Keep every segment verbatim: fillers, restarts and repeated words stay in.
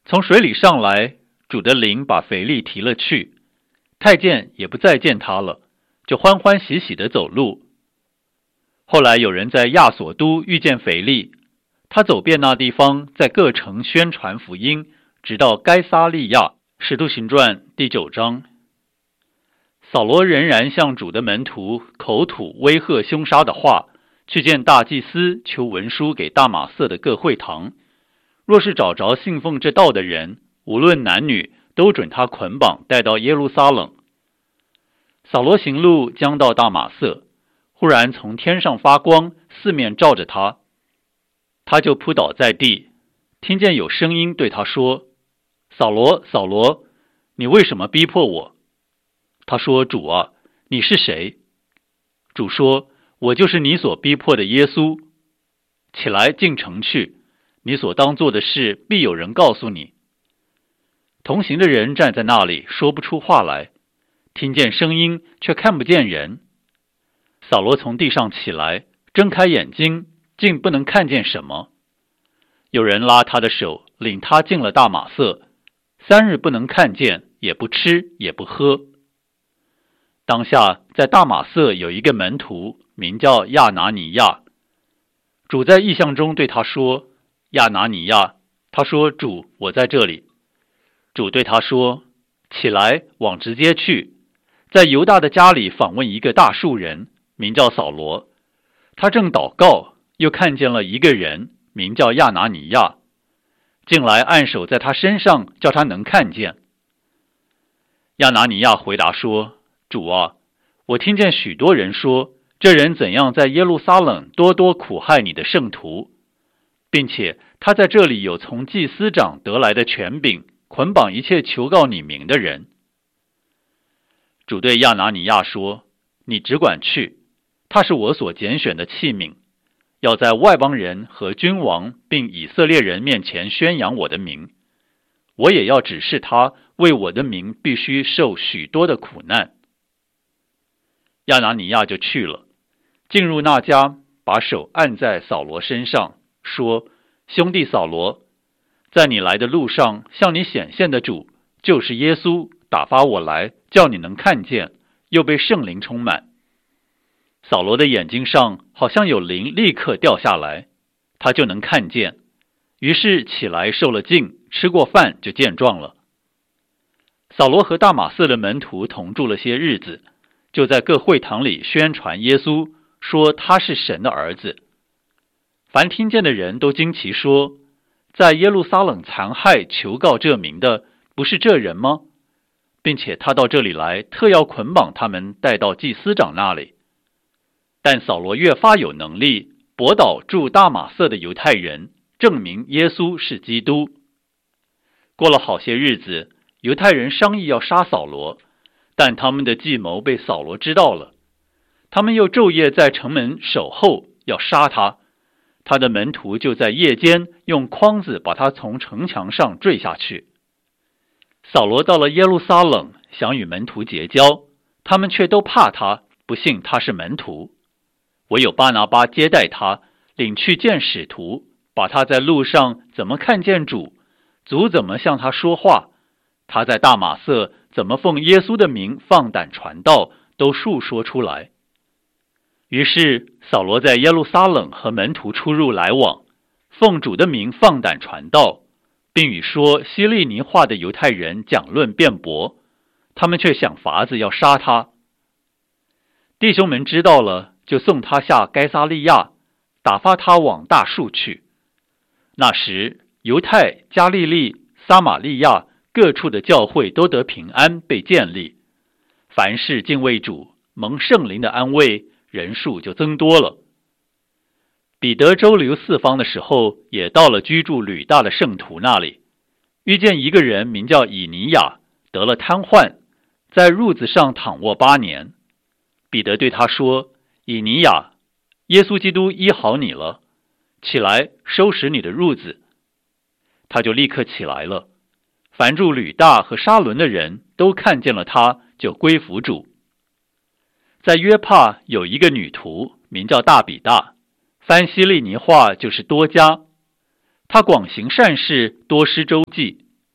从水里上来，主的灵把腓力提了去，太监也不再见他了，就欢欢喜喜地走路。后来有人在亚索都遇见腓力，他走遍那地方，在各城宣传福音，直到该撒利亚。使徒行传第九章。扫罗仍然向主的门徒口吐威吓凶杀的话，去见大祭司，求文书给大马色的各会堂，若是找着信奉这道的人，无论男女，都准他捆绑带到耶路撒冷。扫罗行路将到大马色，忽然从天上发光，四面照着他，他就扑倒在地，听见有声音对他说：扫罗，扫罗，你为什么逼迫我？他说：主啊，你是谁？主说：我就是你所逼迫的耶稣。起来进城去，你所当做的事必有人告诉你。同行的人站在那里，说不出话来，听见声音，却看不见人。扫罗从地上起来，睁开眼睛，竟不能看见什么。有人拉他的手，领他进了大马色，三日不能看见，也不吃，也不喝。当下在大马色有一个门徒，名叫亚拿尼亚。主在异象中对他说：亚拿尼亚。他说：主，我在这里。主对他说：起来，往直街去，在犹大的家里访问一个大数人，名叫扫罗。他正祷告，又看见了一个人，名叫亚拿尼亚，进来按手在他身上，叫他能看见。亚拿尼亚回答说：主啊，我听见许多人说，这人怎样在耶路撒冷多多苦害你的圣徒，并且他在这里有从祭司长得来的权柄，捆绑一切求告你名的人。主对亚拿尼亚说：你只管去，他是我所拣选的器皿，要在外邦人和君王并以色列人面前宣扬我的名。我也要指示他，为我的名必须受许多的苦难。亚拿尼亚就去了，进入那家，把手按在扫罗身上，说：兄弟扫罗，在你来的路上向你显现的主，就是耶稣，打发我来，叫你能看见，又被圣灵充满。扫罗的眼睛上好像有灵立刻掉下来，他就能看见，于是起来受了浸，吃过饭就健壮了。扫罗和大马色的门徒同住了些日子，就在各会堂里宣传耶稣，说他是神的儿子。凡听见的人都惊奇说：在耶路撒冷残害求告这名的，不是这人吗？并且他到这里来，特要捆绑他们带到祭司长那里。但扫罗越发有能力，驳倒住大马色的犹太人，证明耶稣是基督。过了好些日子，犹太人商议要杀扫罗，但他们的计谋被扫罗知道了。他们又昼夜在城门守候，要杀他。他的门徒就在夜间用筐子把他从城墙上坠下去。扫罗到了耶路撒冷，想与门徒结交，他们却都怕他，不信他是门徒。唯有巴拿巴接待他，领去见使徒，把他在路上怎么看见主，主怎么向他说话，他在大马色怎么奉耶稣的名放胆传道，都述说出来。于是扫罗在耶路撒冷和门徒出入来往，奉主的名放胆传道，并与说希利尼话的犹太人讲论辩驳，他们却想法子要杀他。弟兄们知道了，就送他下该撒利亚，打发他往大树去。那时犹太、加利利、撒玛利亚各处的教会都得平安，被建立，凡事敬畏主，蒙圣灵的安慰，人数就增多了。彼得周游四方的时候，也到了居住吕大的圣徒那里，遇见一个人名叫以尼亚，得了瘫痪，在褥子上躺卧八年。彼得对他说：以尼亚，耶稣基督医好你了，起来收拾你的褥子。他就立刻起来了。凡住吕大和沙伦的人都看见了他，就归服主。在约帕有一个女徒，名叫大比大，翻希利尼话就是多加。她广行善事，多施周济，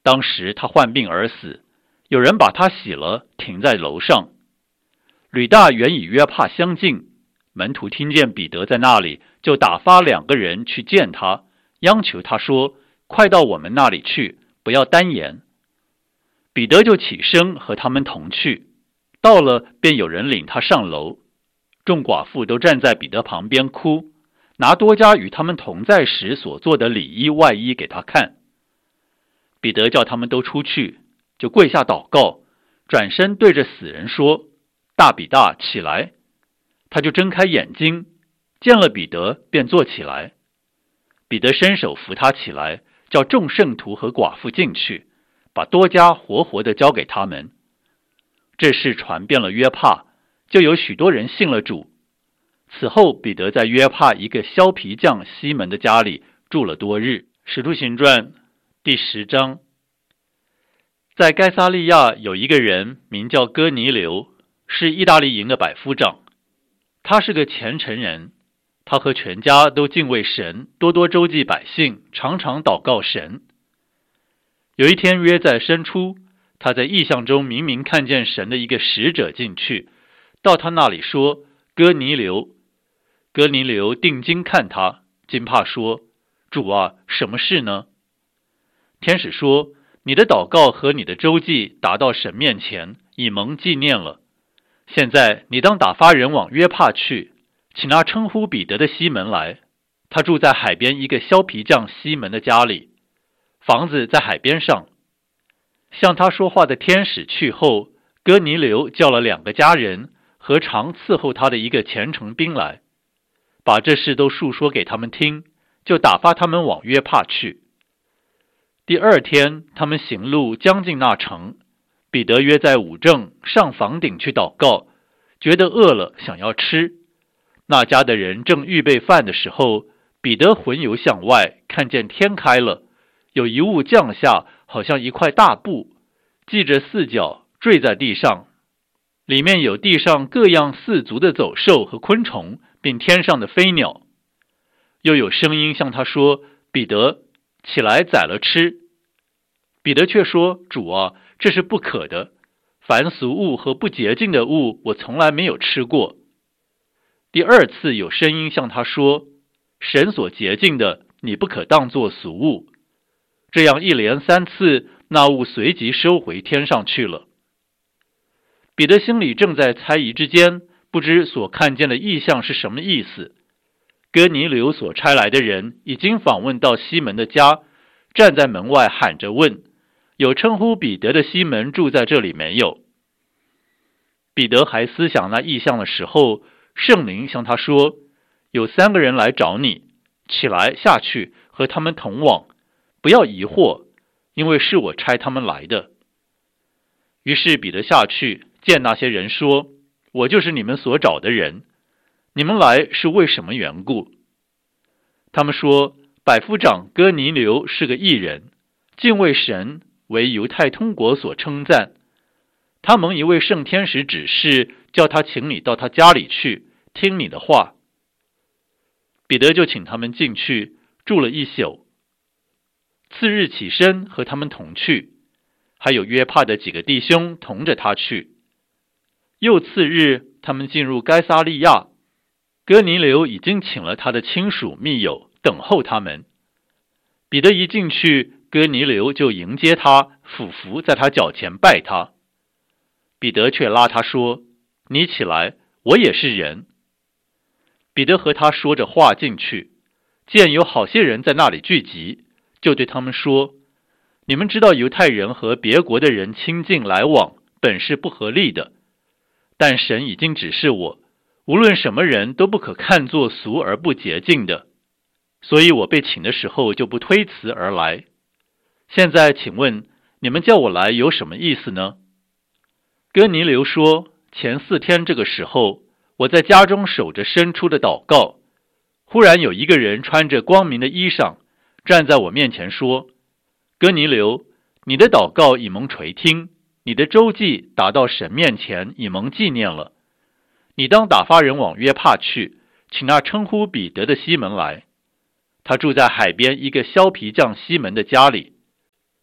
当时他患病而死，有人把他洗了，停在楼上。吕大原与约帕相近，门徒听见彼得在那里，就打发两个人去见他，央求他说：快到我们那里去，不要单言。彼得就起身和他们同去，到了便有人领他上楼。众寡妇都站在彼得旁边哭，拿多加与他们同在时所做的里衣外衣给他看。彼得叫他们都出去，就跪下祷告，转身对着死人说：大比大，起来。他就睁开眼睛，见了彼得，便坐起来。彼得伸手扶他起来，叫众圣徒和寡妇进去，把多加活活的交给他们。这事传遍了约帕，就有许多人信了主。此后彼得在约帕一个削皮匠西门的家里住了多日。使徒行传第十章。在该撒利亚有一个人名叫哥尼流，是意大利营的百夫长。他是个虔诚人，他和全家都敬畏神，多多周济百姓，常常祷告神。有一天约在申初，他在异象中明明看见神的一个使者进去，到他那里说：哥尼流。哥尼流定睛看他，惊怕说：主啊，什么事呢？天使说：你的祷告和你的周济达到神面前，以蒙纪念了。现在你当打发人往约帕去，请那称呼彼得的西门来，他住在海边一个削皮匠西门的家里，房子在海边上。向他说话的天使去后，哥尼流叫了两个家人和常伺候他的一个虔诚兵来，把这事都述说给他们听，就打发他们往约帕去。第二天，他们行路将近那城，彼得约在午正上房顶去祷告，觉得饿了，想要吃。那家的人正预备饭的时候，彼得魂游向外，看见天开了，有一物降下，好像一块大布，系着四角，坠在地上，里面有地上各样四足的走兽和昆虫，并天上的飞鸟。又有声音向他说：彼得，起来宰了吃。彼得却说：主啊，这是不可的，凡俗物和不洁净的物，我从来没有吃过。第二次有声音向他说：神所洁净的，你不可当作俗物。这样一连三次，那物随即收回天上去了。彼得心里正在猜疑之间，不知所看见的异象是什么意思。哥尼流所差来的人已经访问到西门的家，站在门外喊着问：有称呼彼得的西门住在这里没有？彼得还思想那异象的时候，圣灵向他说：有三个人来找你，起来下去和他们同往，不要疑惑，因为是我差他们来的。于是彼得下去见那些人说：我就是你们所找的人，你们来是为什么缘故？他们说：百夫长哥尼流是个义人，敬畏神，为犹太通国所称赞。他蒙一位圣天使指示，叫他请你到他家里去，听你的话。彼得就请他们进去，住了一宿。次日起身和他们同去，还有约帕的几个弟兄同着他去。又次日，他们进入该撒利亚，哥尼流已经请了他的亲属密友等候他们。彼得一进去，哥尼流就迎接他，俯伏在他脚前拜他。彼得却拉他说：你起来，我也是人。彼得和他说着话进去，见有好些人在那里聚集，就对他们说：你们知道犹太人和别国的人亲近来往，本是不合理的，但神已经指示我，无论什么人都不可看作俗而不洁净的，所以我被请的时候就不推辞而来。现在请问你们叫我来有什么意思呢？哥尼流说：前四天这个时候，我在家中守着申初的祷告，忽然有一个人穿着光明的衣裳，站在我面前说：哥尼流，你的祷告已蒙垂听，你的周济达到神面前，已蒙纪念了。你当打发人往约帕去，请那称呼彼得的西门来，他住在海边一个削皮匠西门的家里。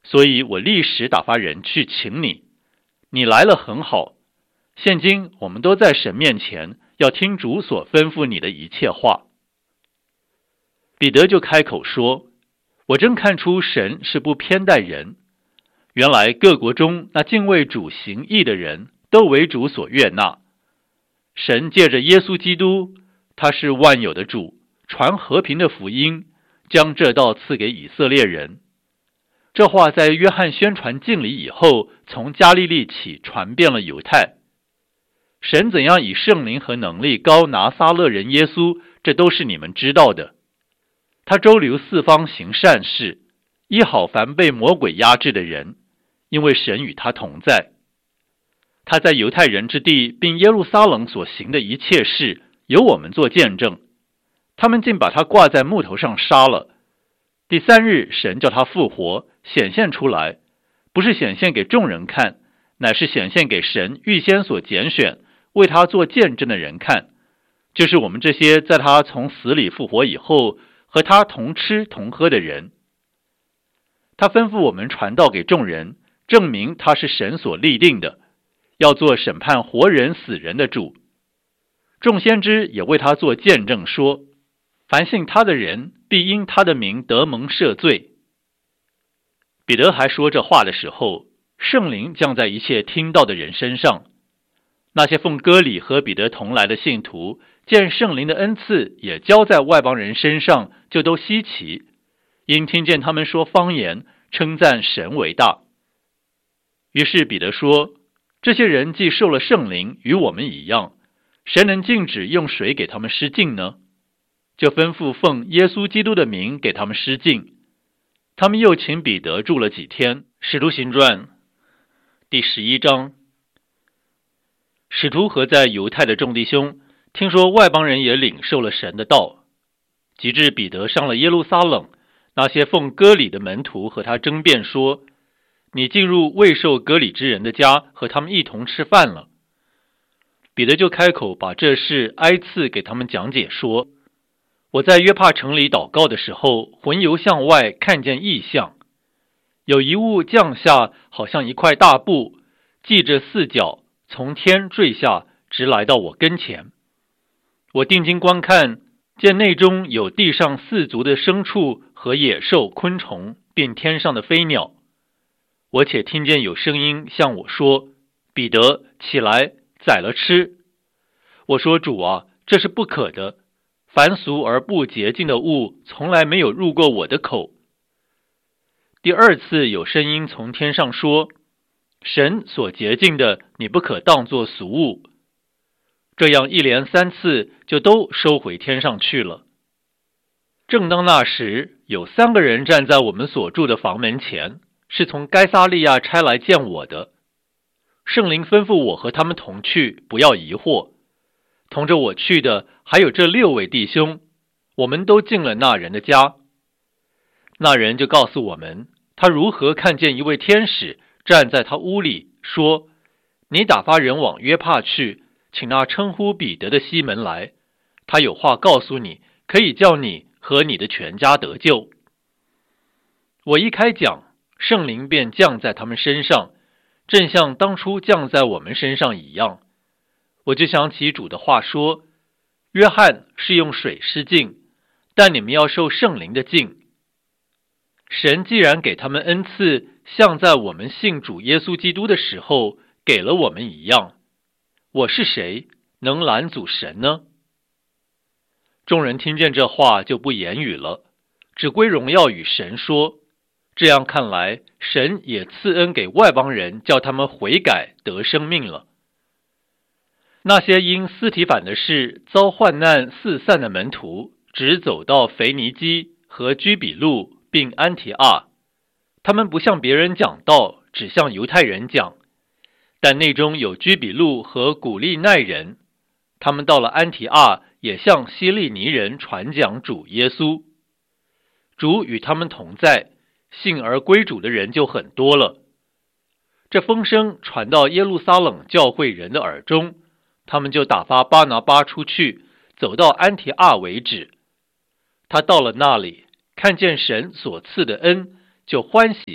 所以我立时打发人去请你。你来了很好，现今我们都在神面前，要听主所吩咐你的一切话。”彼得就开口说：“我真看出神是不偏待人，原来各国中那敬畏主行义的人都为主所悦纳。神借着耶稣基督，他是万有的主，传和平的福音，将这道赐给以色列人。这话在约翰宣传敬礼以后，从加利利起传遍了犹太。神怎样以圣灵和能力膏拿撒勒人耶稣，这都是你们知道的。他周流四方行善事，医好凡被魔鬼压制的人，因为神与他同在。他在犹太人之地并耶路撒冷所行的一切事，由我们做见证。他们竟把他挂在木头上杀了。第三日，神叫他复活，显现出来，不是显现给众人看，乃是显现给神预先所拣选为他做见证的人看，就是我们这些在他从死里复活以后和他同吃同喝的人。他吩咐我们传道给众人，证明他是神所立定的，要做审判活人死人的主。众先知也为他做见证说，凡信他的人必因他的名得蒙赦罪。彼得还说这话的时候，圣灵降在一切听到的人身上。那些奉割礼和彼得同来的信徒，见圣灵的恩赐也交在外邦人身上，就都稀奇，因听见他们说方言，称赞神为大。于是彼得说，这些人既受了圣灵，与我们一样，谁能禁止用水给他们施浸呢？就吩咐奉耶稣基督的名给他们施浸。他们又请彼得住了几天。使徒行传第十一章。使徒和在犹太的众弟兄听说外邦人也领受了神的道，及至彼得上了耶路撒冷，那些奉割礼的门徒和他争辩说，你进入未受割礼之人的家，和他们一同吃饭了。彼得就开口把这事挨次给他们讲解说，我在约帕城里祷告的时候，魂游向外，看见异象，有一物降下，好像一块大布，系着四角，从天坠下，直来到我跟前。我定睛观看，见内中有地上四足的牲畜和野兽、昆虫，并天上的飞鸟。我且听见有声音向我说，彼得，起来，宰了吃。我说，主啊，这是不可的，凡俗而不洁净的物，从来没有入过我的口。第二次有声音从天上说，神所洁净的，你不可当作俗物。这样一连三次，就都收回天上去了。正当那时，有三个人站在我们所住的房门前，是从该撒利亚差来见我的。圣灵吩咐我和他们同去，不要疑惑。同着我去的还有这六位弟兄，我们都进了那人的家。那人就告诉我们，他如何看见一位天使站在他屋里，说，你打发人往约帕去，请那称呼彼得的西门来，他有话告诉你，可以叫你和你的全家得救。我一开讲，圣灵便降在他们身上，正像当初降在我们身上一样。我就想起主的话说，约翰是用水施浸，但你们要受圣灵的浸。神既然给他们恩赐，像在我们信主耶稣基督的时候给了我们一样，我是谁，能拦阻神呢？众人听见这话就不言语了，只归荣耀与神说，这样看来，神也赐恩给外邦人，叫他们悔改得生命了。那些因斯提反的事遭患难四散的门徒，只走到腓尼基和居比路并安提阿，他们不向别人讲道，只向犹太人讲。但内中有居比路和古利奈人，他们到了安提阿，也向希利尼人传讲主耶稣。主与他们同在，信而归主的人就很多了。这风声传到耶路撒冷教会人的耳中，他们就打发巴拿巴出去，走到安提阿为止。他到了那里，看见神所赐的恩，就欢喜，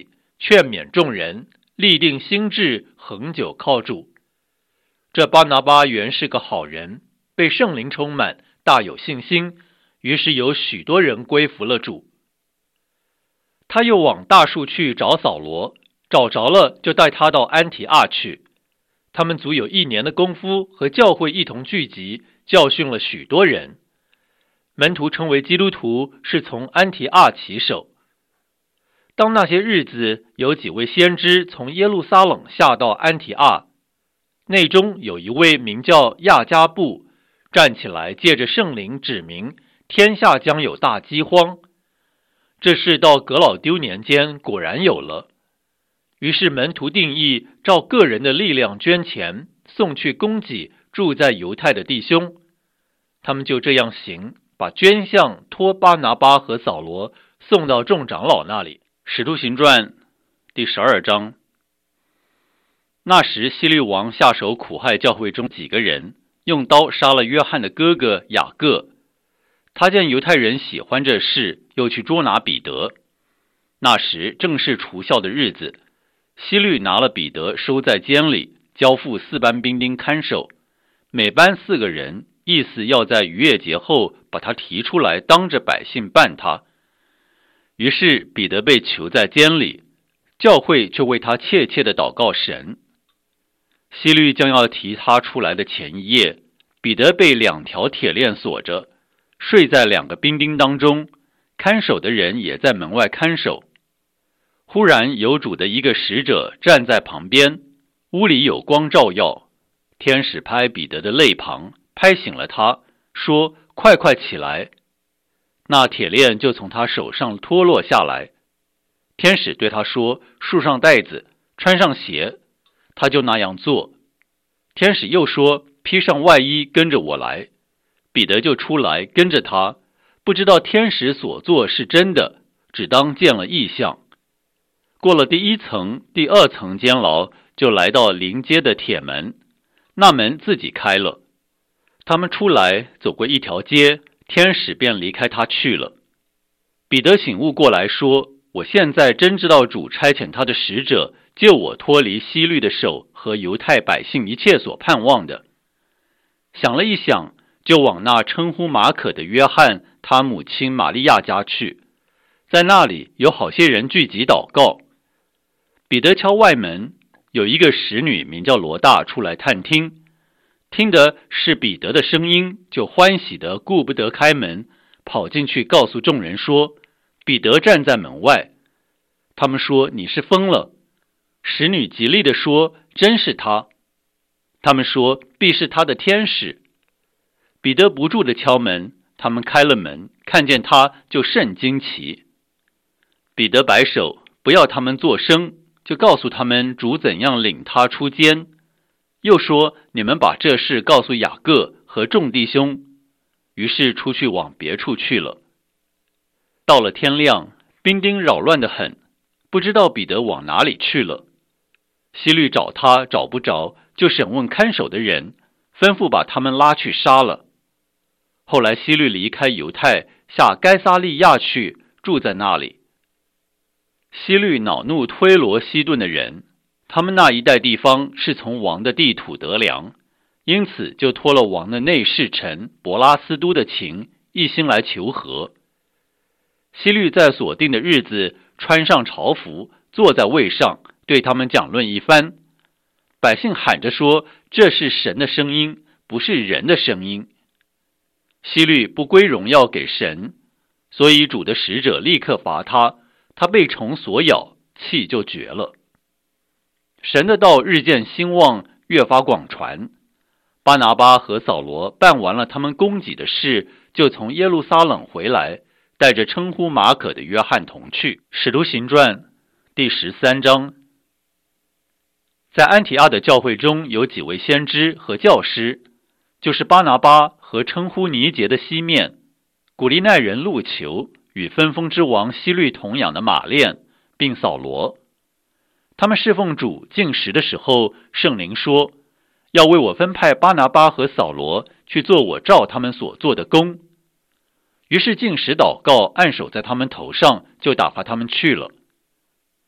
劝勉众人，立定心志，恒久靠主。这巴拿巴原是个好人，被圣灵充满，大有信心，于是有许多人归服了主。他又往大树去找扫罗，找着了就带他到安提阿去。他们足有一年的功夫，和教会一同聚集，教训了许多人。门徒成为基督徒是从安提阿起手。当那些日子，有几位先知从耶路撒冷下到安提阿，内中有一位名叫亚加布，站起来借着圣灵指明天下将有大饥荒。这事到革老丢年间果然有了。于是门徒定义，照个人的力量捐钱，送去供给住在犹太的弟兄。他们就这样行，把捐项托巴拿巴和扫罗送到众长老那里。使徒行传第十二章。那时希律王下手苦害教会中几个人，用刀杀了约翰的哥哥雅各。他见犹太人喜欢这事，又去捉拿彼得。那时正是除酵的日子，希律拿了彼得收在监里，交付四班兵丁看守，每班四个人，意思要在逾越节后把他提出来，当着百姓办他。于是彼得被囚在监里，教会就为他切切地祷告神。希律将要提他出来的前一夜，彼得被两条铁链锁着，睡在两个兵丁当中，看守的人也在门外看守。忽然有主的一个使者站在旁边，屋里有光照耀，天使拍彼得的肋旁，拍醒了他，说：快快起来。那铁链就从他手上脱落下来。天使对他说：束上带子，穿上鞋。他就那样做。天使又说：披上外衣，跟着我来。彼得就出来跟着他，不知道天使所做是真的，只当见了异象。过了第一层、第二层监牢，就来到临街的铁门，那门自己开了。他们出来，走过一条街，天使便离开他去了。彼得醒悟过来说：我现在真知道主差遣他的使者，救我脱离希律的手和犹太百姓一切所盼望的。想了一想，就往那称呼马可的约翰他母亲玛利亚家去，在那里有好些人聚集祷告。彼得敲外门，有一个使女名叫罗大出来探听，听得是彼得的声音，就欢喜得顾不得开门，跑进去告诉众人说：彼得站在门外。他们说：你是疯了。使女极力地说：真是他。他们说：必是他的天使。彼得不住地敲门，他们开了门，看见他就甚惊奇。彼得摆手，不要他们作声，就告诉他们主怎样领他出监，又说：你们把这事告诉雅各和众弟兄。于是出去往别处去了。到了天亮，兵丁扰乱得很，不知道彼得往哪里去了。希律找他找不着，就审问看守的人，吩咐把他们拉去杀了。后来希律离开犹太，下该撒利亚去，住在那里。希律恼怒推罗西顿的人，他们那一带地方是从王的地土得粮，因此就托了王的内侍臣伯拉斯都的情，一心来求和。希律在所定的日子穿上朝服，坐在位上，对他们讲论一番。百姓喊着说：这是神的声音，不是人的声音。希律不归荣耀给神，所以主的使者立刻罚他，他被虫所咬，气就绝了。神的道日渐兴旺，越发广传。巴拿巴和扫罗办完了他们供给的事，就从耶路撒冷回来，带着称呼马可的约翰同去。使徒行传第十三章。在安提阿的教会中有几位先知和教师，就是巴拿巴和称呼尼结的西面，古利奈人路求与分封之王希律同养的马链，并扫罗。他们侍奉主进食的时候，圣灵说：要为我分派巴拿巴和扫罗去做我照他们所做的工。于是进食祷告，按手在他们头上，就打发他们去了。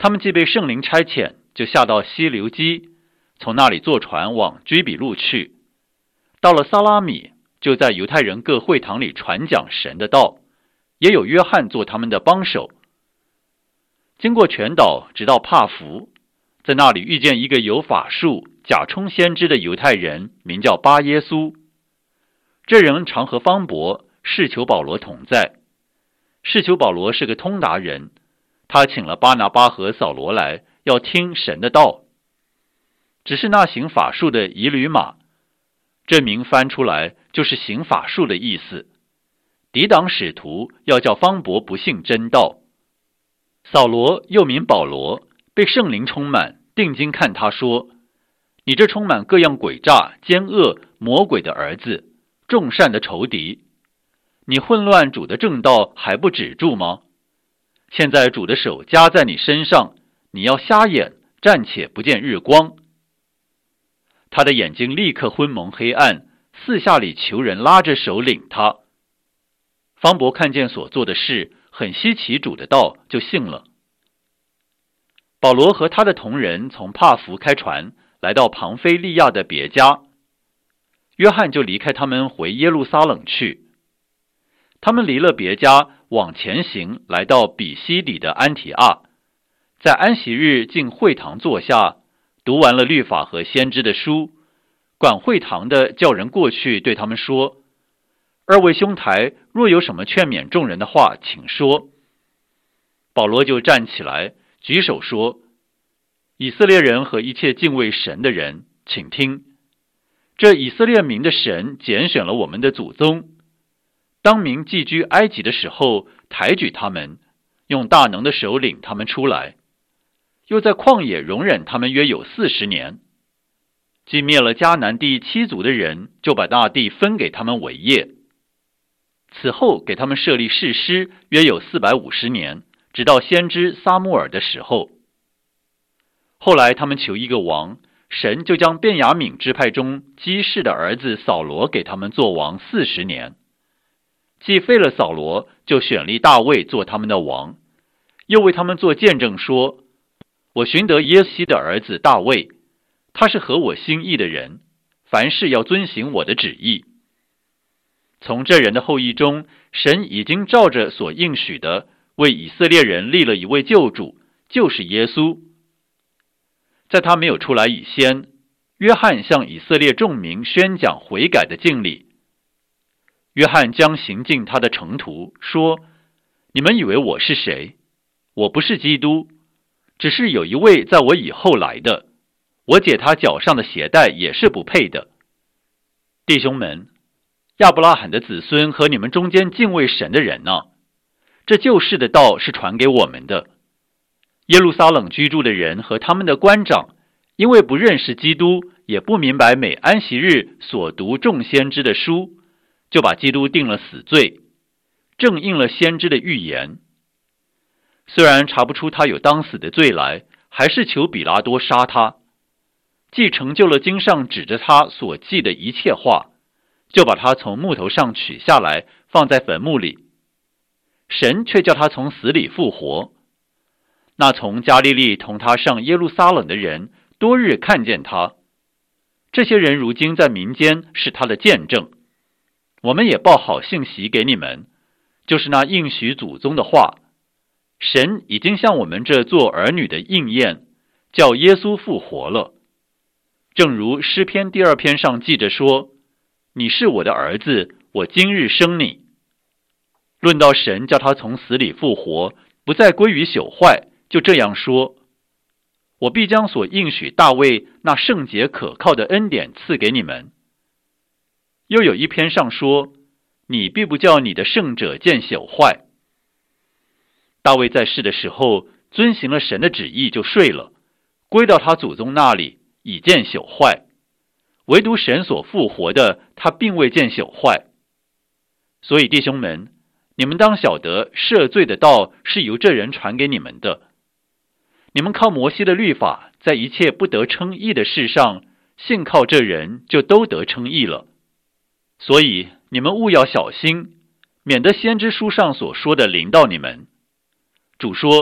他们既被圣灵差遣，就下到西流基，从那里坐船往居比路去。到了撒拉米，就在犹太人各会堂里传讲神的道，也有约翰做他们的帮手。经过全岛，直到帕福，在那里遇见一个有法术、假充先知的犹太人，名叫巴耶稣。这人常和方伯、士求保罗同在。士求保罗是个通达人，他请了巴拿巴和扫罗来，要听神的道。只是那行法术的以吕马，这名翻出来就是行法术的意思，抵挡使徒，要叫方伯不信真道。扫罗又名保罗，被圣灵充满，定睛看他说：你这充满各样诡诈、奸恶、魔鬼的儿子，众善的仇敌，你混乱主的正道还不止住吗？现在主的手加在你身上，你要瞎眼，暂且不见日光。他的眼睛立刻昏蒙黑暗，四下里求人拉着手领他。方伯看见所做的事，很稀奇主的道，就信了。保罗和他的同人从帕福开船，来到庞菲利亚的别家，约翰就离开他们回耶路撒冷去。他们离了别家，往前行，来到比西底的安提阿，在安息日进会堂坐下，读完了律法和先知的书。管会堂的叫人过去对他们说：二位兄台，若有什么劝勉众人的话，请说。保罗就站起来，举手说：以色列人和一切敬畏神的人，请听，这以色列民的神拣选了我们的祖宗，当民寄居埃及的时候，抬举他们，用大能的手领他们出来，又在旷野容忍他们约有四十年。既灭了迦南地七族的人，就把那地分给他们为业。此后给他们设立士师，约有四百五十年，直到先知撒母耳的时候。后来他们求一个王，神就将便雅悯支派中基士的儿子扫罗给他们做王四十年。既废了扫罗，就选立大卫做他们的王，又为他们做见证说：我寻得耶西的儿子大卫，他是合我心意的人，凡事要遵行我的旨意。从这人的后裔中，神已经照着所应许的，为以色列人立了一位救主，就是耶稣。在他没有出来以先，约翰向以色列众民宣讲悔改的敬礼。约翰将行进他的程途，说：你们以为我是谁？我不是基督，只是有一位在我以后来的，我解他脚上的鞋带也是不配的。弟兄们，亚伯拉罕的子孙和你们中间敬畏神的人呢，这救世的道是传给我们的。耶路撒冷居住的人和他们的官长，因为不认识基督，也不明白每安息日所读众先知的书，就把基督定了死罪，正应了先知的预言。虽然查不出他有当死的罪来，还是求比拉多杀他。既成就了经上指着他所记的一切话，就把他从木头上取下来，放在坟墓里。神却叫他从死里复活。那从加利利同他上耶路撒冷的人，多日看见他。这些人如今在民间是他的见证。我们也报好信息给你们，就是那应许祖宗的话。神已经向我们这做儿女的应验，叫耶稣复活了。正如诗篇第二篇上记着说：你是我的儿子，我今日生你。论到神叫他从死里复活，不再归于朽坏，就这样说：我必将所应许大卫那圣洁可靠的恩典赐给你们。又有一篇上说：你必不叫你的圣者见朽坏。大卫在世的时候，遵行了神的旨意就睡了，归到他祖宗那里，已见朽坏。唯独神所复活的，他并未见朽坏。所以弟兄们，你们当晓得赦罪的道是由这人传给你们的。你们靠摩西的律法，在一切不得称义的事上，信靠这人就都得称义了。所以你们务要小心，免得先知书上所说的临到你们。主说：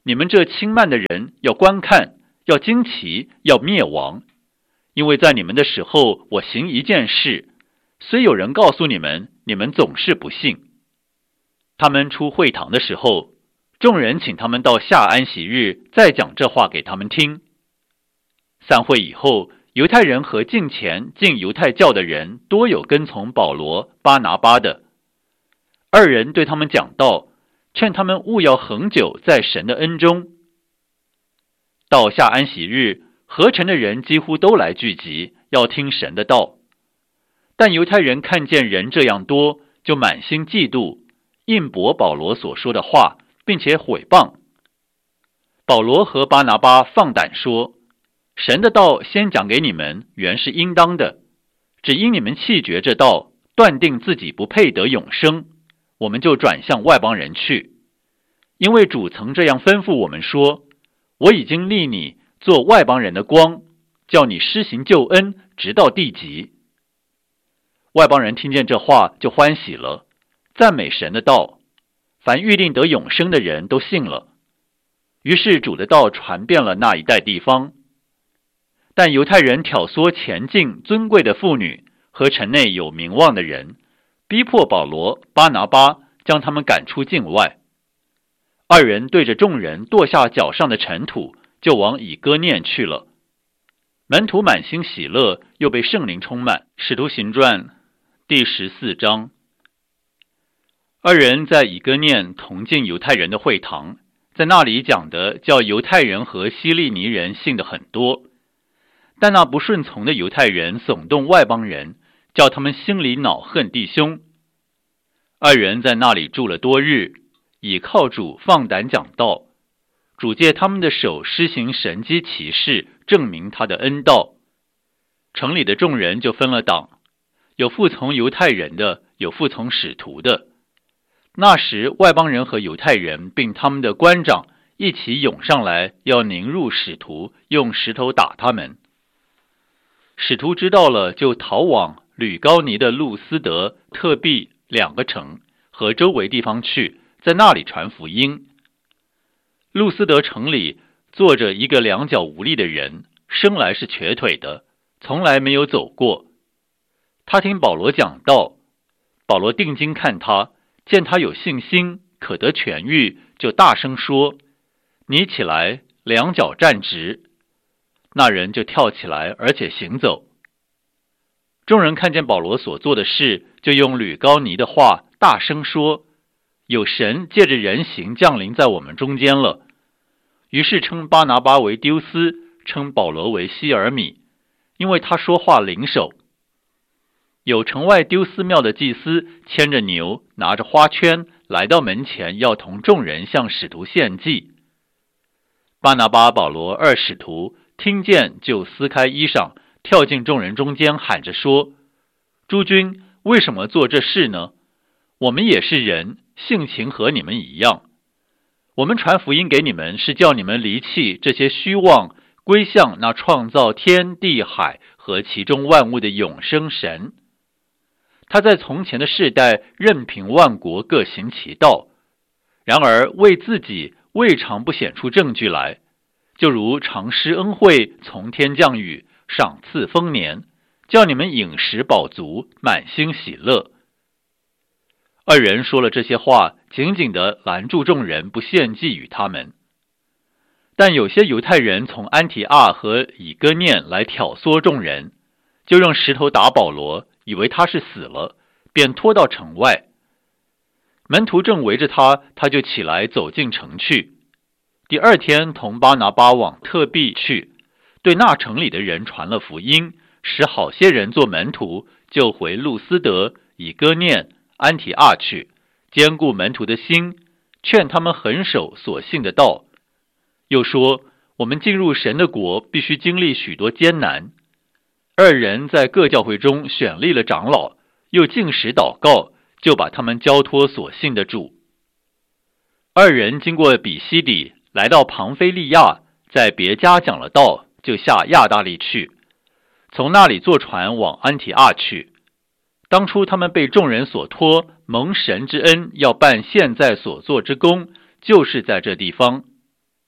你们这轻慢的人要观看，要惊奇，要灭亡。因为在你们的时候，我行一件事，虽有人告诉你们，你们总是不信。他们出会堂的时候，众人请他们到下安息日再讲这话给他们听。散会以后，犹太人和近前进犹太教的人多有跟从保罗、巴拿巴的。二人对他们讲道，劝他们务要恒久在神的恩中。到下安息日，合城的人几乎都来聚集，要听神的道。但犹太人看见人这样多，就满心嫉妒，印驳保罗所说的话，并且毁谤。保罗和巴拿巴放胆说，神的道先讲给你们，原是应当的，只因你们弃绝这道，断定自己不配得永生，我们就转向外邦人去。因为主曾这样吩咐我们说，我已经立你做外邦人的光，叫你施行救恩，直到地极。外邦人听见这话就欢喜了，赞美神的道，凡预定得永生的人都信了。于是主的道传遍了那一带地方。但犹太人挑唆前进尊贵的妇女和城内有名望的人，逼迫保罗、巴拿巴，将他们赶出境外。二人对着众人跺下脚上的尘土，就往以哥念去了。门徒满心喜乐，又被圣灵充满。使徒行传第十四章。二人在以哥念同进犹太人的会堂，在那里讲的叫犹太人和希利尼人信的很多。但那不顺从的犹太人耸动外邦人，叫他们心里恼恨弟兄。二人在那里住了多日，倚靠主放胆讲道，主借他们的手施行神迹奇事，证明他的恩道。城里的众人就分了党，有服从犹太人的，有服从使徒的。那时外邦人和犹太人并他们的官长一起涌上来，要拧入使徒，用石头打他们。使徒知道了，就逃往吕高尼的路斯德、特庇两个城和周围地方去，在那里传福音。路斯德城里坐着一个两脚无力的人，生来是瘸腿的，从来没有走过。他听保罗讲道，保罗定睛看他，见他有信心，可得痊愈，就大声说，你起来，两脚站直。那人就跳起来，而且行走。众人看见保罗所做的事，就用吕高尼的话大声说，有神借着人形降临在我们中间了。于是称巴拿巴为丢斯，称保罗为希尔米，因为他说话灵手。有城外丢斯庙的祭司牵着牛，拿着花圈，来到门前，要同众人向使徒献祭。巴拿巴、保罗二使徒听见，就撕开衣裳，跳进众人中间，喊着说，诸君为什么做这事呢？我们也是人，性情和你们一样。我们传福音给你们，是叫你们离弃这些虚妄，归向那创造天地海和其中万物的永生神。他在从前的世代任凭万国各行其道，然而为自己未尝不显出证据来，就如常施恩惠，从天降雨，赏赐丰年，叫你们饮食饱足，满心喜乐。二人说了这些话，紧紧地拦住众人，不献祭与他们。但有些犹太人从安提阿和以哥念来挑唆众人，就用石头打保罗，以为他是死了，便拖到城外。门徒正围着他，他就起来走进城去。第二天同巴拿巴往特庇去，对那城里的人传了福音，使好些人做门徒，就回路斯德、以哥念、安提阿去，坚固门徒的心，劝他们恒守所信的道。又说，我们进入神的国，必须经历许多艰难。二人在各教会中选立了长老，又禁食祷告，就把他们交托所信的主。二人经过比西底，来到庞菲利亚，在别家讲了道，就下亚大利去，从那里坐船往安提阿去。当初他们被众人所托，蒙神之恩，要办现在所做之功，就是在这地方。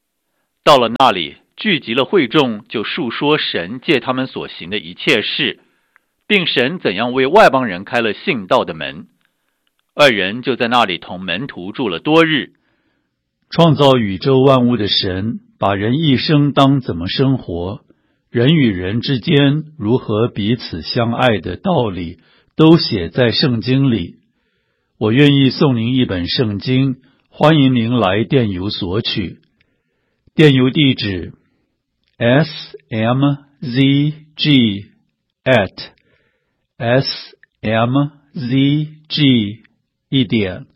到了那里，聚集了会众，就述说神借他们所行的一切事，并神怎样为外邦人开了信道的门。二人就在那里同门徒住了多日。 创造宇宙万物的神，把人一生当怎么生活，人与人之间如何彼此相爱的道理，都写在圣经里。我愿意送您一本圣经，欢迎您来电邮索取。电邮地址 s m z g at s m z g 一点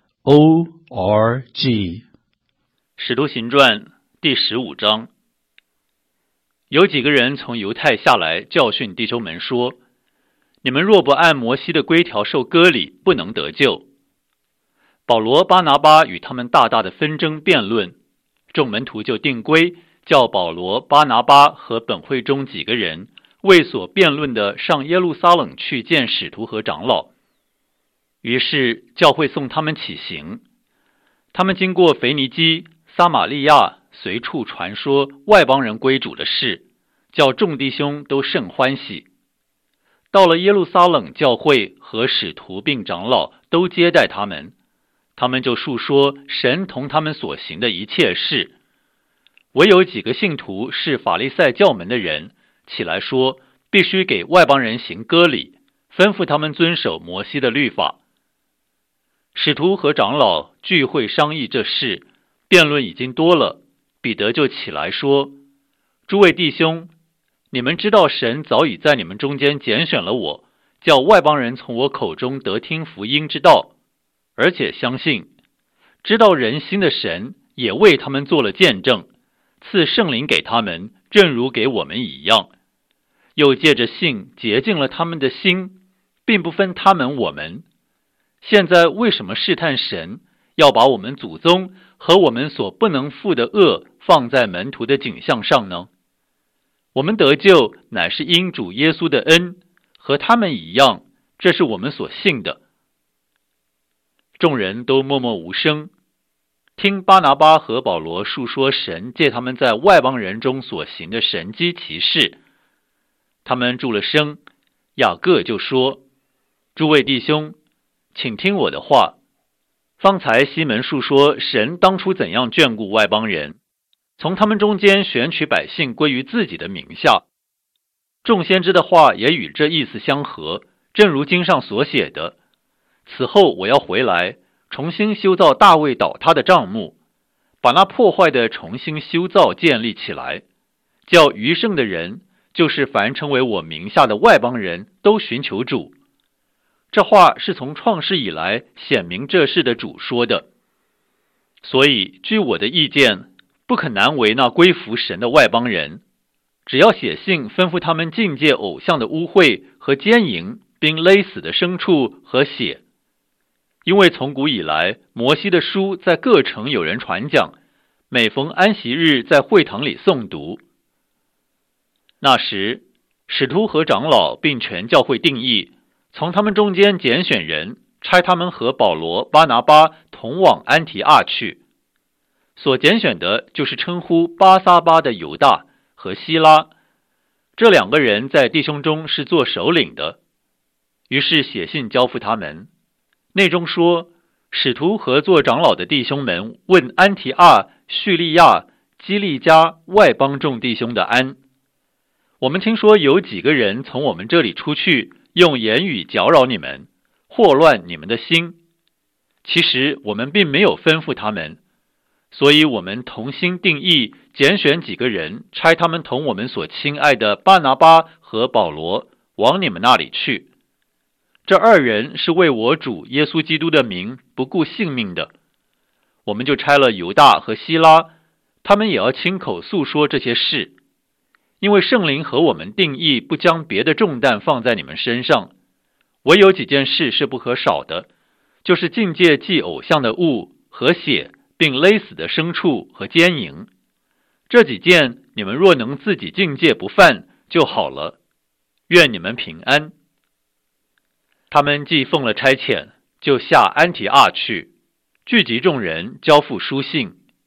o r g。 使徒行传第十五章。有几个人从犹太下来，教训弟兄们说，你们若不按摩西的规条受割礼，不能得救。保罗、巴拿巴与他们大大的纷争辩论，众门徒就定规，叫保罗、巴拿巴和本会中几个人为所辩论的上耶路撒冷去见使徒和长老。于是教会送他们起行，他们经过腓尼基、撒玛利亚，随处传说外邦人归主的事，叫众弟兄都甚欢喜。到了耶路撒冷，教会和使徒并长老都接待他们，他们就述说神同他们所行的一切事。唯有几个信徒是法利赛教门的人，起来说必须给外邦人行割礼，吩咐他们遵守摩西的律法。使徒和长老聚会商议这事，辩论已经多了，彼得就起来说，诸位弟兄，你们知道神早已在你们中间拣选了我，叫外邦人从我口中得听福音之道，而且相信知道人心的神也为他们做了见证，赐圣灵给他们，正如给我们一样，又借着信洁净了他们的心，并不分他们我们。现在为什么试探神，要把我们祖宗和我们所不能负的恶放在门徒的景象上呢？我们得救乃是因主耶稣的恩，和他们一样，这是我们所信的。众人都默默无声，听巴拿巴和保罗述说神借他们在外邦人中所行的神迹奇事。他们住了声，雅各就说，诸位弟兄，请听我的话。方才西门述说神当初怎样眷顾外邦人，从他们中间选取百姓归于自己的名下。众先知的话也与这意思相合，正如经上所写的，此后我要回来，重新修造大卫倒塌的帐幕，把那破坏的重新修造建立起来，叫余剩的人，就是凡称为我名下的外邦人，都寻求主。这话是从创世以来显明这事的主说的。所以据我的意见，不可难为那归服神的外邦人，只要写信吩咐他们禁戒偶像的污秽和奸淫，并勒死的牲畜和血。因为从古以来，摩西的书在各城有人传讲，每逢安息日在会堂里诵读。那时使徒和长老并全教会定义，从他们中间拣选人，差他们和保罗、巴拿巴同往安提阿去。所拣选的就是称呼巴撒巴的犹大和希拉，这两个人在弟兄中是做首领的。于是写信交付他们，内中说，使徒和做长老的弟兄们问安提阿、叙利亚、基利家外邦众弟兄的安。我们听说有几个人从我们这里出去，用言语搅扰你们，祸乱你们的心。其实我们并没有吩咐他们，所以我们同心定义，拣选几个人，差他们同我们所亲爱的巴拿巴和保罗往你们那里去。这二人是为我主耶稣基督的名不顾性命的。我们就差了犹大和希拉，他们也要亲口诉说这些事。因为圣灵和我们定义不将别的重担放在你们身上，唯有几件事是不可少的，就是禁戒祭偶像的物和血，并勒死的牲畜和奸淫。这几件你们若能自己禁戒不犯就好了，愿你们平安。他们既奉了差遣，就下安提阿去，聚集众人，交付书信。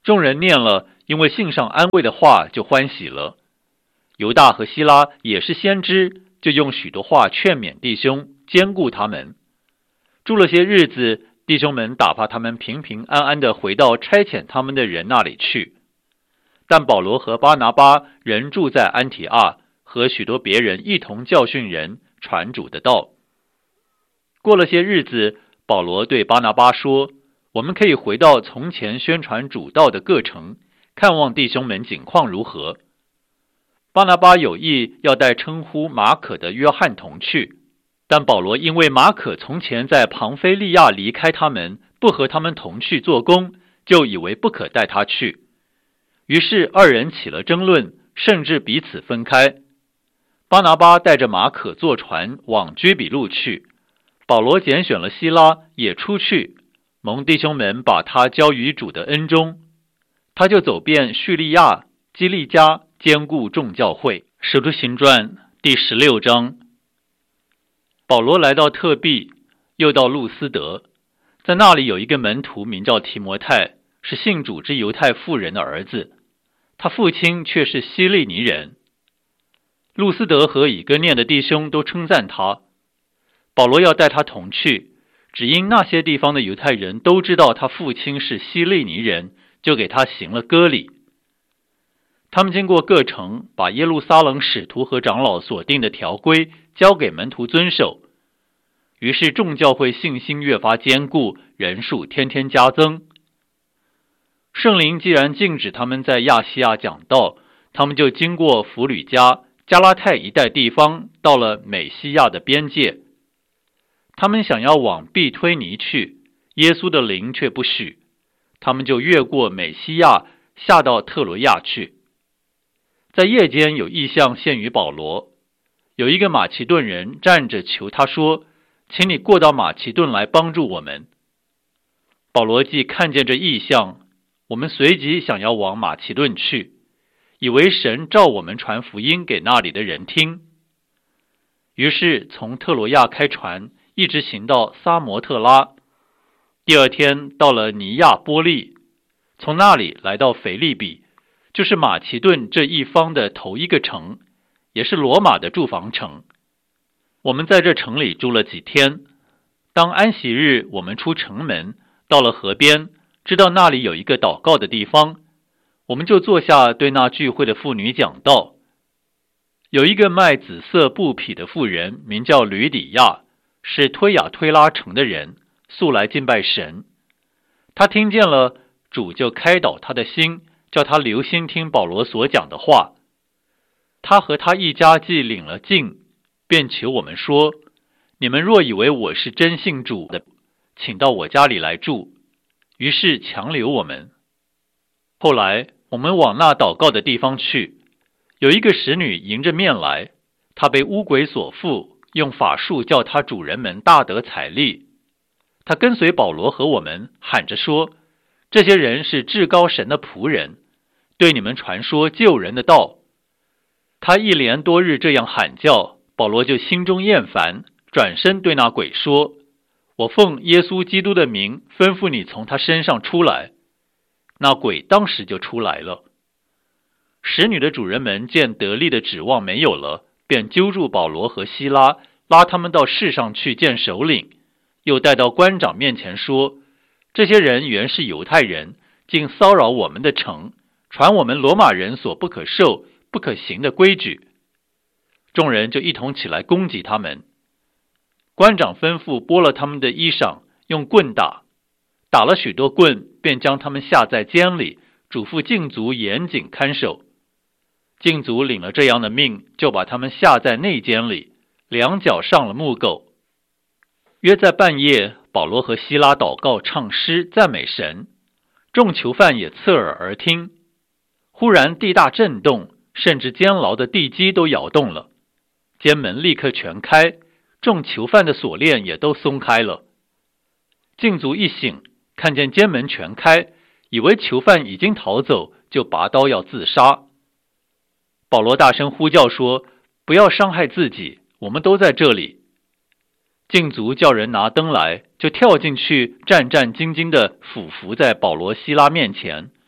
众人念了因为信上安慰的话，就欢喜了。犹大和希拉也是先知，就用许多话劝勉弟兄，坚固他们。住了些日子，弟兄们打发他们平平安安地回到差遣他们的人那里去。但保罗和巴拿巴仍住在安提阿，和许多别人一同教训人，传主的道。过了些日子，保罗对巴拿巴说，我们可以回到从前宣传主道的各城，看望弟兄们景况如何。巴拿巴有意要带称呼马可的约翰同去，但保罗因为马可从前在庞菲利亚离开他们，不和他们同去做工，就以为不可带他去。于是二人起了争论，甚至彼此分开。巴拿巴带着马可坐船往居比路去，保罗拣选了希拉也出去，蒙弟兄们把他交于主的恩中。他就走遍叙利亚、基利家，兼顾众教会。使徒行传第十六章。保罗来到特庇，又到路斯德，在那里有一个门徒名叫提摩太，是信主之犹太妇人的儿子，他父亲却是希利尼人。路斯德和以哥念的弟兄都称赞他。保罗要带他同去，只因那些地方的犹太人都知道他父亲是希利尼人，就给他行了割礼。他们经过各城，把耶路撒冷使徒和长老所定的条规交给门徒遵守。于是众教会信心越发坚固，人数天天加增。圣灵既然禁止他们在亚细亚讲道，他们就经过弗吕加、加拉太一带地方，到了美西亚的边界。他们想要往庇推尼去，耶稣的灵却不许，他们就越过美西亚，下到特罗亚去。在夜间有异象现于保罗，有一个马其顿人站着求他说，请你过到马其顿来帮助我们。保罗既看见这异象，我们随即想要往马其顿去，以为神召我们传福音给那里的人听。于是从特罗亚开船，一直行到撒摩特拉。第二天到了尼亚波利，从那里来到腓利比，就是马其顿这一方的头一个城，也是罗马的住房城。我们在这城里住了几天。当安息日，我们出城门，到了河边，知道那里有一个祷告的地方，我们就坐下对那聚会的妇女讲道。有一个卖紫色布匹的妇人，名叫吕底亚，是推雅推拉城的人，素来敬拜神。他听见了，主就开导他的心，叫他留心听保罗所讲的话。他和他一家既领了禁，便求我们说，你们若以为我是真信主的，请到我家里来住。于是强留我们。后来我们往那祷告的地方去，有一个使女迎着面来，她被污鬼所附，用法术叫她主人们大得财利。她跟随保罗和我们，喊着说，这些人是至高神的仆人，对你们传说救人的道。她一连多日这样喊叫，保罗就心中厌烦，转身对那鬼说，我奉耶稣基督的名吩咐你从他身上出来。那鬼当时就出来了。使女的主人们见得力的指望没有了，便揪住保罗和希拉，拉他们到市上去见首领，又带到官长面前说，这些人原是犹太人，竟骚扰我们的城，传我们罗马人所不可受不可行的规矩。众人就一同起来攻击他们。官长吩咐剥了他们的衣裳，用棍打，打了许多棍，便将他们下在监里，嘱咐禁足严谨看守。禁足领了这样的命，就把他们下在内监里，两脚上了木狗。约在半夜，保罗和希拉祷告唱诗赞美神，众囚犯也侧耳而听。忽然地大震动，甚至监牢的地基都摇动了，监门立刻全开，众囚犯的锁链也都松开了。禁足一醒，看见监门全开，以为囚犯已经逃走，就拔刀要自杀。保罗大声呼叫说，不要伤害自己，我们都在这里。禁足叫人拿灯来，就跳进去，战战兢兢地俯伏在保罗希拉面前，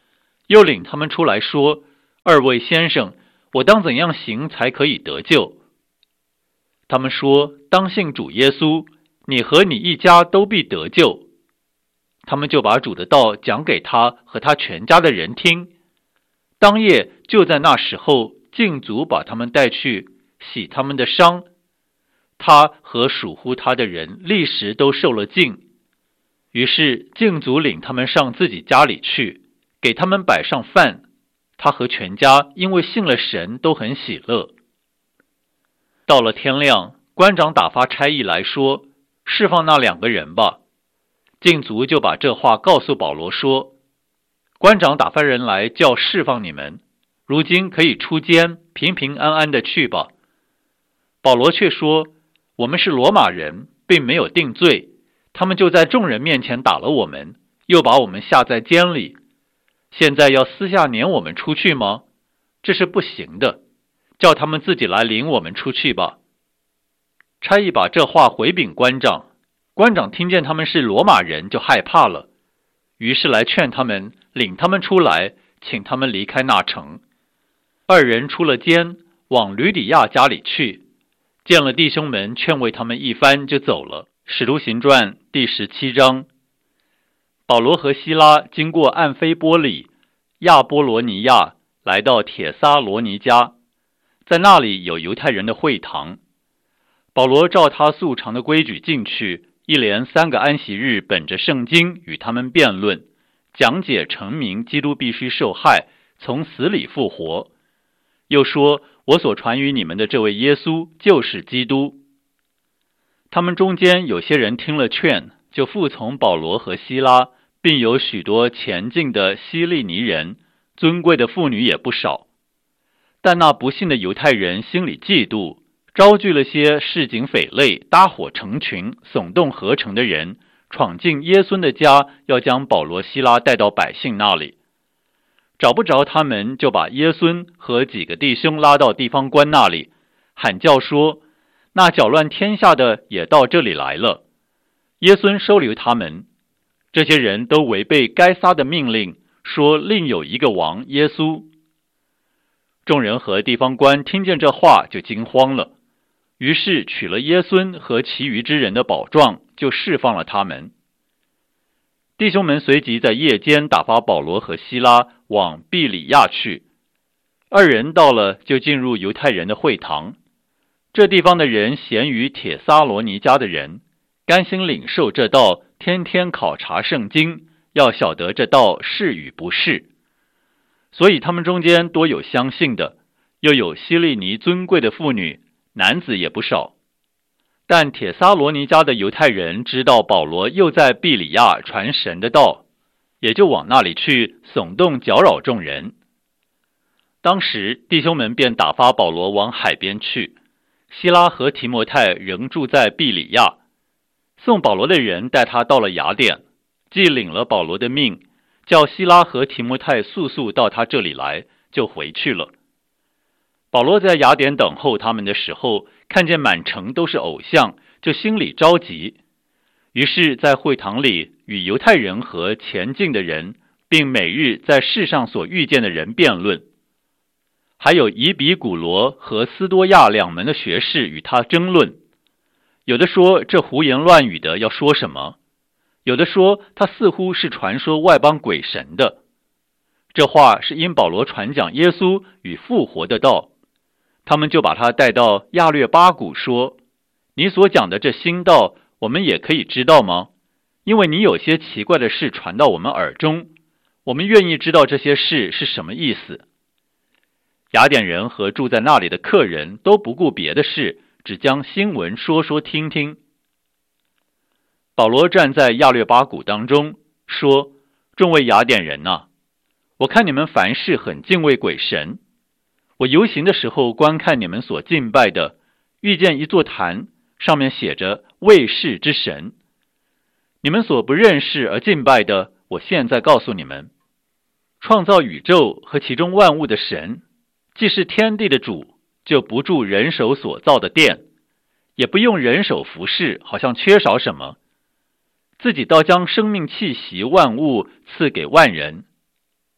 又领他们出来说：二位先生，我当怎样行才可以得救？他们说：当信主耶稣，你和你一家都必得救。他们就把主的道讲给他和他全家的人听。当夜就在那时候，禁足把他们带去洗他们的伤。他和属乎他的人立时都受了禁。于是禁足领他们上自己家里去，给他们摆上饭。他和全家因为信了神，都很喜乐。到了天亮，官长打发差役来说：释放那两个人吧。禁足就把这话告诉保罗说：官长打发人来叫释放你们，如今可以出监，平平安安的去吧。保罗却说：我们是罗马人，并没有定罪，他们就在众人面前打了我们，又把我们下在监里，现在要私下撵我们出去吗？这是不行的，叫他们自己来领我们出去吧。差役把这话回禀官长，官长听见他们是罗马人，就害怕了，于是来劝他们，领他们出来，请他们离开那城。二人出了监，往吕底亚家里去，见了弟兄们，劝慰他们一番，就走了。使徒行传第十七章。保罗和希拉经过暗菲波里、亚波罗尼亚，来到帖撒罗尼迦，在那里有犹太人的会堂。保罗照他素常的规矩进去，一连三个安息日，本着圣经与他们辩论，讲解成明基督必须受害，从死里复活。又说：我所传于你们的这位耶稣就是基督。他们中间有些人听了劝，就服从保罗和希拉，并有许多前进的希利尼人，尊贵的妇女也不少。但那不信的犹太人心里嫉妒，招聚了些市井匪类，搭伙成群，耸动合成的人，闯进耶稣的家，要将保罗希拉带到百姓那里。找不着他们，就把耶稣和几个弟兄拉到地方官那里，喊叫说：那搅乱天下的也到这里来了。耶稣收留他们。这些人都违背该撒的命令，说另有一个王耶稣。众人和地方官听见这话，就惊慌了，于是取了耶稣和其余之人的宝状，就释放了他们。弟兄们随即在夜间打发保罗和希拉往庇里亚去。二人到了，就进入犹太人的会堂。这地方的人咸于帖撒罗尼迦的人，甘心领受这道，天天考察圣经，要晓得这道是与不是。所以他们中间多有相信的，又有希利尼尊贵的妇女，男子也不少。但帖撒罗尼迦的犹太人知道保罗又在庇里亚传神的道，也就往那里去，耸动搅扰众人。当时弟兄们便打发保罗往海边去，希拉和提摩太仍住在庇里亚。送保罗的人带他到了雅典，既领了保罗的命，叫希拉和提摩太速速到他这里来，就回去了。保罗在雅典等候他们的时候，看见满城都是偶像，就心里着急。于是在会堂里与犹太人和前进的人，并每日在世上所遇见的人辩论。还有以比古罗和斯多亚两门的学士与他争论，有的说这胡言乱语的要说什么，有的说他似乎是传说外邦鬼神的。这话是因保罗传讲耶稣与复活的道。他们就把他带到亚略巴谷，说：你所讲的这新道，我们也可以知道吗？因为你有些奇怪的事传到我们耳中，我们愿意知道这些事是什么意思。雅典人和住在那里的客人都不顾别的事，只将新闻说说听听。保罗站在亚略巴谷当中，说：众位雅典人啊，我看你们凡事很敬畏鬼神。我游行的时候观看你们所敬拜的，遇见一座坛，上面写着卫士之神。你们所不认识而敬拜的，我现在告诉你们，创造宇宙和其中万物的神，既是天地的主，就不住人手所造的殿，也不用人手服侍，好像缺少什么，自己倒将生命气息万物赐给万人。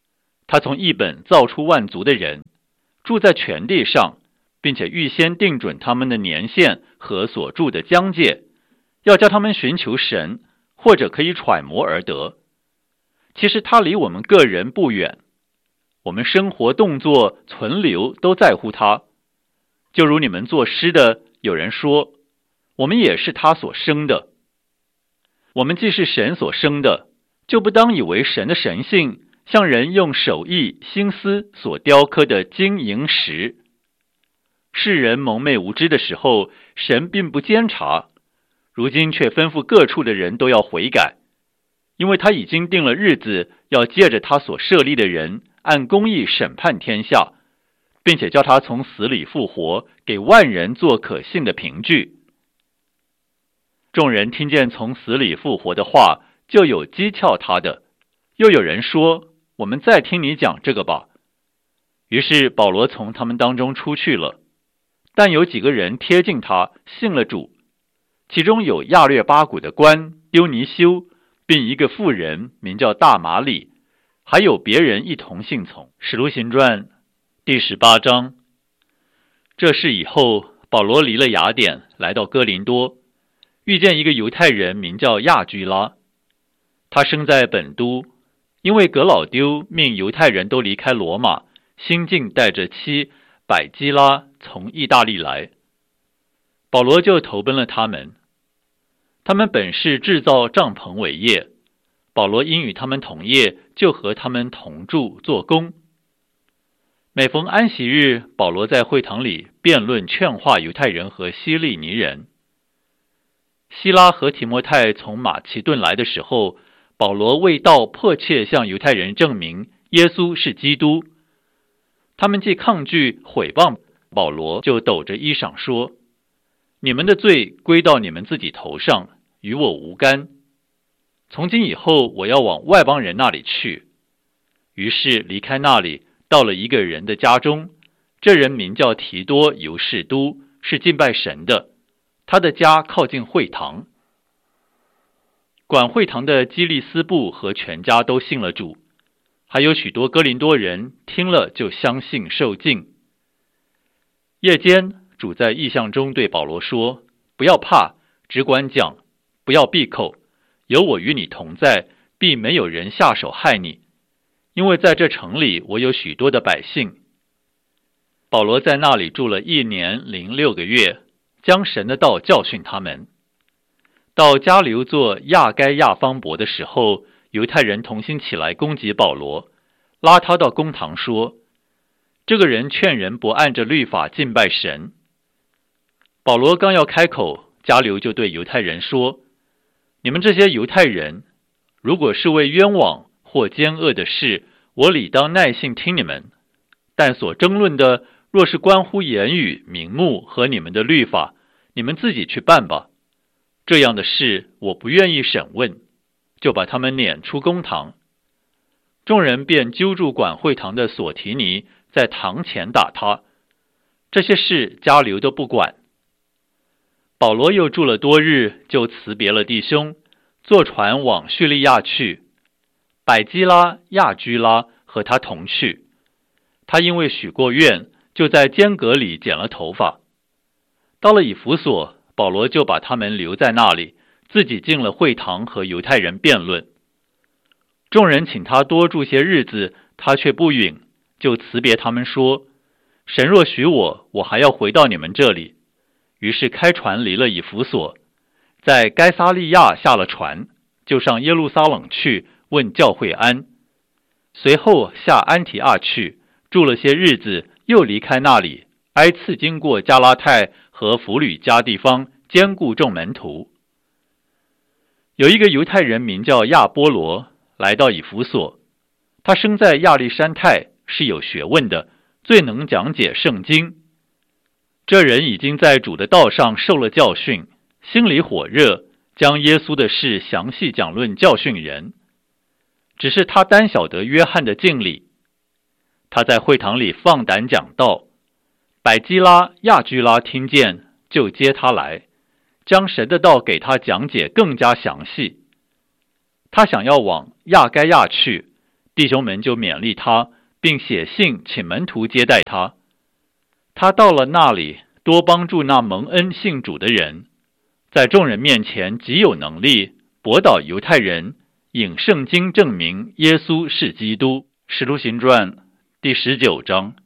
他从一本造出万族的人，住在全地上，并且预先定准他们的年限和所住的疆界，要叫他们寻求神，或者可以揣摩而得。其实他离我们个人不远，我们生活动作存留都在乎他。就如你们作诗的，有人说，我们也是他所生的。我们既是神所生的，就不当以为神的神性像人用手艺心思所雕刻的金银石。世人蒙昧无知的时候，神并不监察，如今却吩咐各处的人都要悔改，因为他已经定了日子，要借着他所设立的人按公义审判天下，并且叫他从死里复活，给万人做可信的凭据。众人听见从死里复活的话，就有讥诮他的，又有人说，我们再听你讲这个吧。于是保罗从他们当中出去了，但有几个人贴近他，信了主，其中有亚略巴谷的官丢尼修，并一个妇人名叫大马里，还有别人一同信从。使徒行传第十八章。这事以后，保罗离了雅典，来到哥林多，遇见一个犹太人名叫亚居拉，他生在本都，因为革老丢命犹太人都离开罗马，新近带着妻百基拉从意大利来，保罗就投奔了他们。他们本是制造帐篷为业，保罗因与他们同业，就和他们同住做工。每逢安息日，保罗在会堂里辩论劝化犹太人和希利尼人。希拉和提摩太从马其顿来的时候，保罗为道迫切向犹太人证明耶稣是基督。他们既抗拒毁谤保罗，就抖着衣裳说，你们的罪归到你们自己头上，与我无干。从今以后，我要往外邦人那里去。于是离开那里，到了一个人的家中，这人名叫提多犹士都，是敬拜神的，他的家靠近会堂。管会堂的基利斯布和全家都信了主，还有许多哥林多人听了就相信受浸。夜间，主在异象中对保罗说，不要怕，只管讲，不要闭口，有我与你同在，必没有人下手害你，因为在这城里我有许多的百姓。保罗在那里住了一年零六个月，将神的道教训他们。到加流做亚该亚方伯的时候，犹太人同心起来攻击保罗，拉他到公堂说，这个人劝人不按着律法敬拜神。保罗刚要开口，加流就对犹太人说，你们这些犹太人，如果是为冤枉或奸恶的事，我理当耐性听你们，但所争论的若是关乎言语、名目和你们的律法，你们自己去办吧。这样的事我不愿意审问，就把他们撵出公堂。众人便揪住管会堂的索提尼，在堂前打他。这些事加流都不管。保罗又住了多日，就辞别了弟兄，坐船往叙利亚去。百基拉、亚居拉和他同去。他因为许过愿，就在间隔里剪了头发。到了以弗所，保罗就把他们留在那里，自己进了会堂和犹太人辩论。众人请他多住些日子，他却不允，就辞别他们说，神若许我，我还要回到你们这里。于是开船离了以弗所，在该撒利亚下了船，就上耶路撒冷去，问教会安。随后下安提阿去，住了些日子，又离开那里，挨次经过加拉太和弗吕家地方，兼顾众门徒。有一个犹太人名叫亚波罗，来到以弗所，他生在亚历山太，是有学问的，最能讲解圣经。这人已经在主的道上受了教训，心里火热，将耶稣的事详细讲论教训人。只是他单晓得约翰的敬礼。他在会堂里放胆讲道，百基拉、亚居拉听见，就接他来，将神的道给他讲解更加详细。他想要往亚该亚去， 弟兄们就勉励他，并写信请门徒接待他。他到了那里，多帮助那蒙恩信主的人，在众人面前极有能力，驳倒犹太人，引圣经证明耶稣是基督。使徒行传第十九章。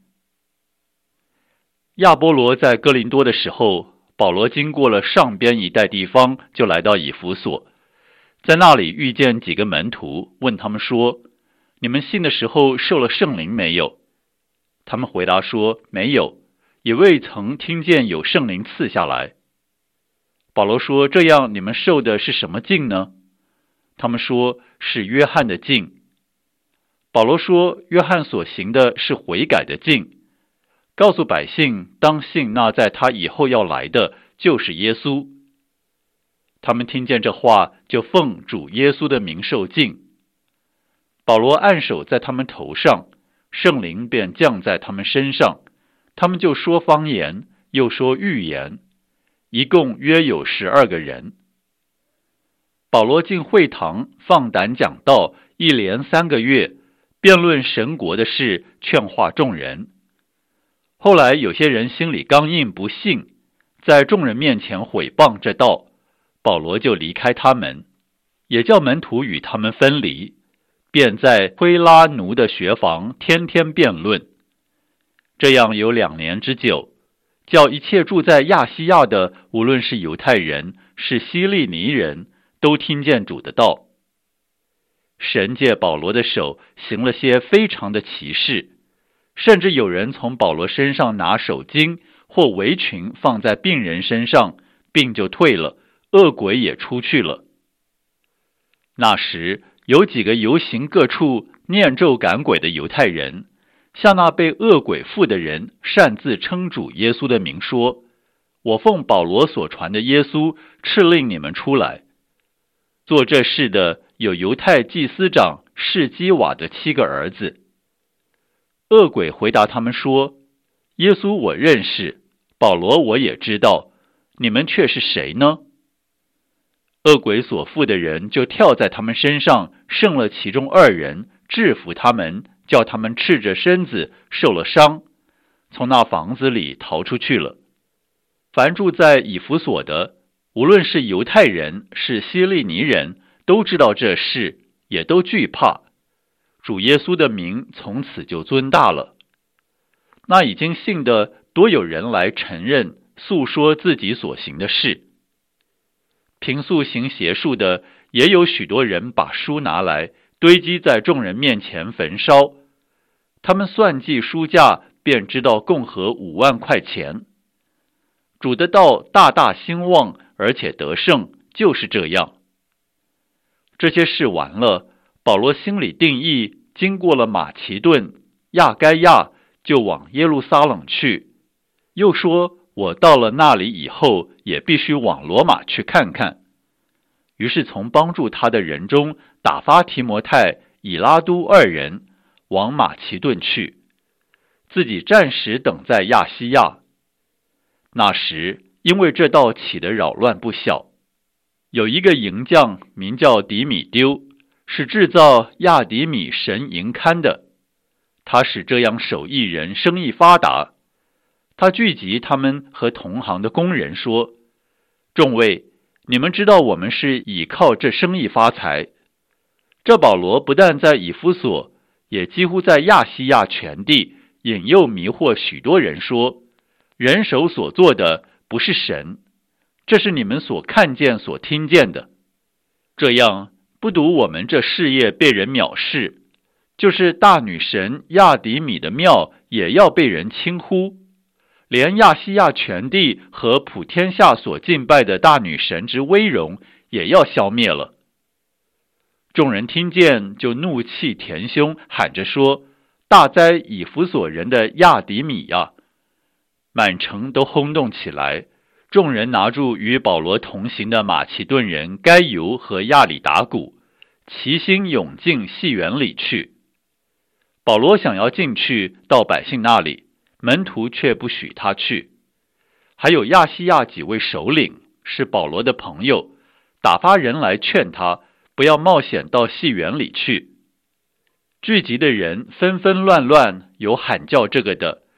亚波罗在哥林多的时候，保罗经过了上边一带地方，就来到以弗所，在那里遇见几个门徒，问他们说：你们信的时候受了圣灵没有？他们回答说：没有，也未曾听见有圣灵赐下来。保罗说：这样你们受的是什么禁呢？他们说：是约翰的禁。保罗说：约翰所行的是悔改的禁，告诉百姓当信那在他以后要来的就是耶稣。他们听见这话，就奉主耶稣的名受禁。保罗按手在他们头上，圣灵便降在他们身上，他们就说方言，又说预言，一共约有十二个人。保罗进会堂，放胆讲道，一连三个月，辩论神国的事，劝化众人。后来有些人心里刚硬，不信，在众人面前毁谤这道，保罗就离开他们，也叫门徒与他们分离，便在推拉奴的学房天天辩论。这样有两年之久，叫一切住在亚细亚的，无论是犹太人，是希利尼人，都听见主的道。神借保罗的手行了些非常的奇事，甚至有人从保罗身上拿手巾或围裙放在病人身上，病就退了，恶鬼也出去了。那时有几个游行各处念咒赶鬼的犹太人，向那被恶鬼附的人擅自称主耶稣的名说：我奉保罗所传的耶稣敕令你们出来。做这事的有犹太祭司长士基瓦的七个儿子。恶鬼回答他们说：耶稣我认识，保罗我也知道，你们却是谁呢？恶鬼所附的人就跳在他们身上，胜了其中二人，制服他们，叫他们赤着身子受了伤，从那房子里逃出去了。凡住在以弗所的，无论是犹太人是希利尼人，都知道这事，也都惧怕。主耶稣的名从此就尊大了。那已经信的多有人来承认，诉说自己所行的事。平素行邪术的，也有许多人把书拿来堆积在众人面前焚烧。他们算计书价，便知道共合五万块钱。主的道大大兴旺，而且得胜，就是这样。这些事完了，保罗心里定义，经过了马其顿、亚该亚，就往耶路撒冷去。又说，我到了那里以后，也必须往罗马去看看。于是从帮助他的人中打发提摩太、以拉都二人往马其顿去，自己暂时等在亚细亚。那时因为这道起的扰乱不小，有一个营匠名叫底米丢，是制造亚底米神营龛的，他使这样手艺人生意发达。他聚集他们和同行的工人说：众位，你们知道我们是倚靠这生意发财。这保罗不但在以弗所，也几乎在亚细亚全地引诱迷惑许多人说，人手所做的不是神，这是你们所看见所听见的。这样不独我们这事业被人藐视，就是大女神亚底米的庙也要被人轻忽，连亚细亚全地和普天下所敬拜的大女神之威荣也要消灭了。众人听见，就怒气填胸，喊着说：大哉以弗所人的亚底米呀！满城都轰动起来。众人拿住与保罗同行的马其顿人该犹和亚里达古，齐心涌进戏园里去。保罗想要进去到百姓那里，门徒却不许他去。还有亚细亚几位首领是保罗的朋友，打发人来劝他不要冒险到戏园里去。 聚集的人纷纷乱乱，有喊叫这个的，